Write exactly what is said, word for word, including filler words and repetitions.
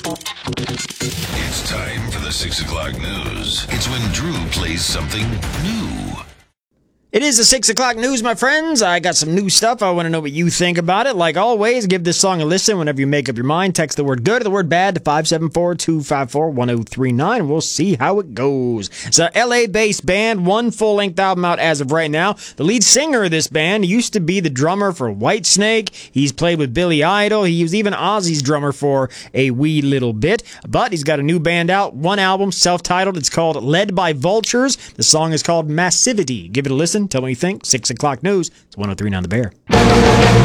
It's time for the six o'clock news. It's when Drew plays something new. It is the six o'clock news, my friends. I got some new stuff. I want to know what you think about it. Like always, give this song a listen whenever you make up your mind. Text the word good or the word bad to five seven four, two five four, one oh three nine. We'll see how it goes. It's a L A-based band, one full-length album out as of right now. The lead singer of this band used to be the drummer for Whitesnake. He's played with Billy Idol. He was even Ozzy's drummer for a wee little bit. But he's got a new band out, one album, self-titled. It's called Led by Vultures. The song is called Massivity. Give it a listen. Tell me what you think. six o'clock news. It's one oh three nine The Bear.